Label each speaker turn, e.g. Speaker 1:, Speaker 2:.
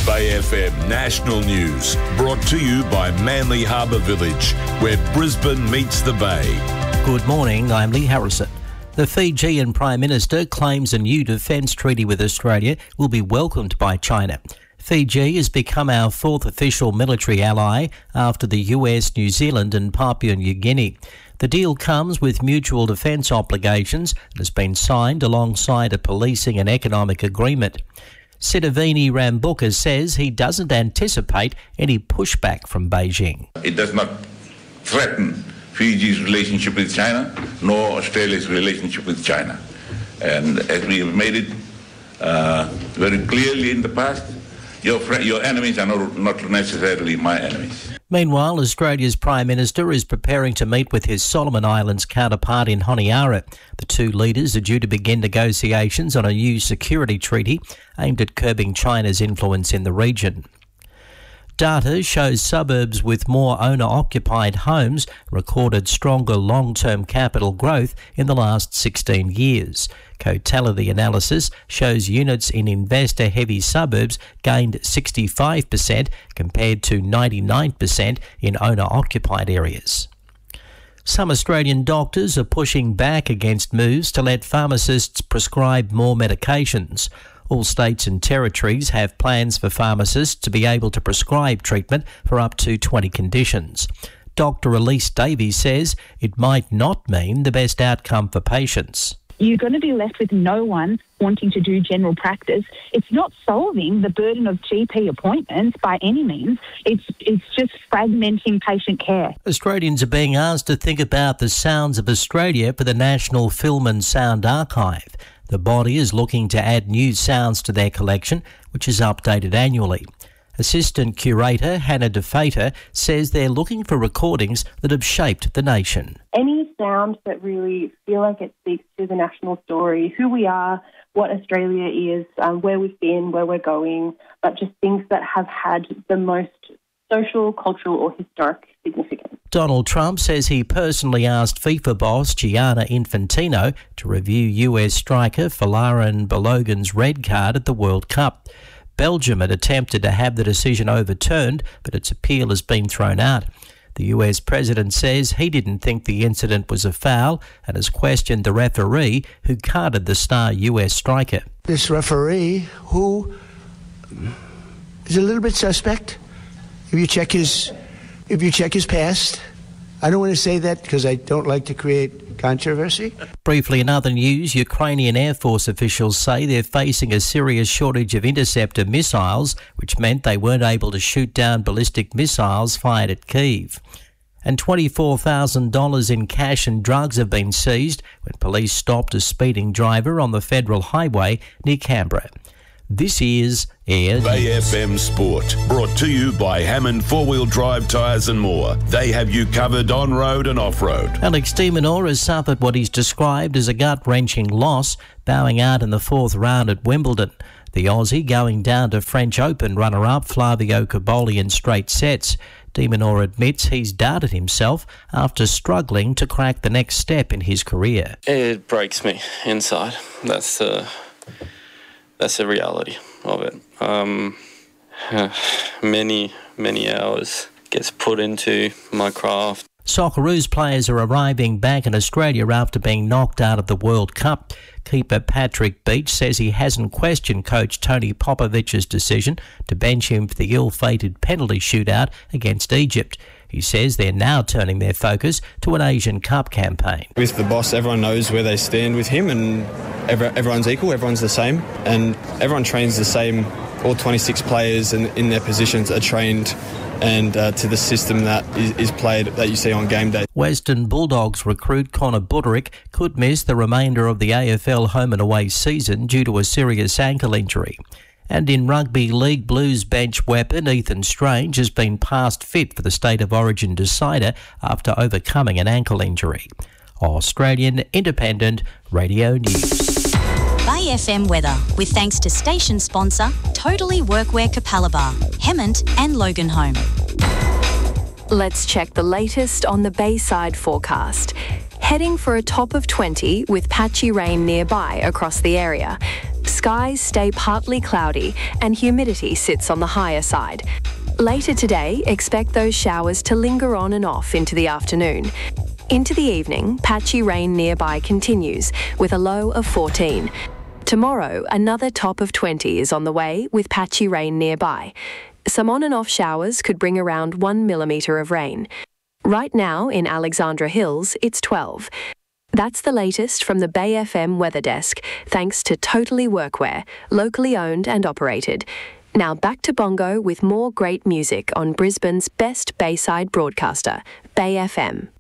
Speaker 1: Bay FM National News, brought to you by Manly Harbour Village, where Brisbane meets the Bay.
Speaker 2: Good morning, I'm Lee Harrison. The Fijian Prime Minister claims a new defence treaty with Australia will be welcomed by China. Fiji has become our fourth official military ally after the US, New Zealand and Papua New Guinea. The deal comes with mutual defence obligations and has been signed alongside a policing and economic agreement. Sitiveni Rabuka says he doesn't anticipate any pushback from Beijing.
Speaker 3: It does not threaten Fiji's relationship with China, nor Australia's relationship with China. And as we have made it very clearly in the past, your enemies are not necessarily my enemies.
Speaker 2: Meanwhile, Australia's Prime Minister is preparing to meet with his Solomon Islands counterpart in Honiara. The two leaders are due to begin negotiations on a new security treaty aimed at curbing China's influence in the region. Data shows suburbs with more owner-occupied homes recorded stronger long-term capital growth in the last 16 years. Cotality analysis shows units in investor-heavy suburbs gained 65% compared to 99% in owner-occupied areas. Some Australian doctors are pushing back against moves to let pharmacists prescribe more medications. All states and territories have plans for pharmacists to be able to prescribe treatment for up to 20 conditions. Dr. Elise Davies says it might not mean the best outcome for patients.
Speaker 4: You're going to be left with no one wanting to do general practice. It's not solving the burden of GP appointments by any means. It's just fragmenting patient care.
Speaker 2: Australians are being asked to think about the sounds of Australia for the National Film and Sound Archive. The body is looking to add new sounds to their collection, which is updated annually. Assistant Curator Hannah DeFater says they're looking for recordings that have shaped the nation.
Speaker 5: Any sound that really feel like it speaks to the national story, who we are, what Australia is, where we've been, where we're going, but just things that have had the most social, cultural or historic significance.
Speaker 2: Donald Trump says he personally asked FIFA boss Gianni Infantino to review US striker Folarin Balogun's red card at the World Cup. Belgium had attempted to have the decision overturned, but its appeal has been thrown out. The US president says he didn't think the incident was a foul and has questioned the referee who carded the star US striker.
Speaker 6: This referee, who is a little bit suspect, if you check his past. I don't want to say that because I don't like to create controversy.
Speaker 2: Briefly, in other news, Ukrainian Air Force officials say they're facing a serious shortage of interceptor missiles, which meant they weren't able to shoot down ballistic missiles fired at Kyiv. And $24,000 in cash and drugs have been seized when police stopped a speeding driver on the federal highway near Canberra. This is Air
Speaker 1: Bay
Speaker 2: News.
Speaker 1: FM Sport, brought to you by Hammond 4-Wheel Drive Tyres and more. They have you covered on-road and off-road.
Speaker 2: Alex de Minaur has suffered what he's described as a gut-wrenching loss, bowing out in the fourth round at Wimbledon. The Aussie going down to French Open runner-up Flavio Cobolli in straight sets. De Minaur admits he's doubted himself after struggling to crack the next step in his career.
Speaker 7: It breaks me inside. That's the reality of it. Many hours gets put into my craft.
Speaker 2: Socceroos players are arriving back in Australia after being knocked out of the World Cup. Keeper Patrick Beach says he hasn't questioned coach Tony Popovich's decision to bench him for the ill-fated penalty shootout against Egypt. He says they're now turning their focus to an Asian Cup campaign.
Speaker 8: With the boss, everyone knows where they stand with him, and everyone's equal, everyone's the same, and everyone trains the same. All 26 players in their positions are trained and to the system that is played that you see on game day.
Speaker 2: Western Bulldogs recruit Connor Buderick could miss the remainder of the AFL home and away season due to a serious ankle injury. And in Rugby League, Blues bench weapon Ethan Strange has been past fit for the State of Origin decider after overcoming an ankle injury. Australian Independent Radio News.
Speaker 9: Bay FM weather, with thanks to station sponsor Totally Workwear Capalaba, Hemmant and Loganholme.
Speaker 10: Let's check the latest on the Bayside forecast. Heading for a top of 20 with patchy rain nearby across the area. skies stay partly cloudy and humidity sits on the higher side. Later today, expect those showers to linger on and off into the afternoon. Into the evening, patchy rain nearby continues with a low of 14. Tomorrow, another top of 20 is on the way with patchy rain nearby. Some on and off showers could bring around 1 millimetre of rain. Right now in Alexandra Hills, it's 12. That's the latest from the Bay FM weather desk, thanks to Totally Workwear, locally owned and operated. Now back to Bongo with more great music on Brisbane's best Bayside broadcaster, Bay FM.